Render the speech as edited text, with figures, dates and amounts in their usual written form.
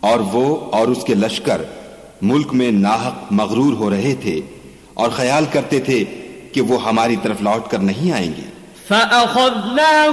और वो और उसके लश्कर मुल्क में नाहक मगरूर हो रहे थे और ख्याल करते थे कि वो हमारी तरफ लौट कर नहीं आएंगे।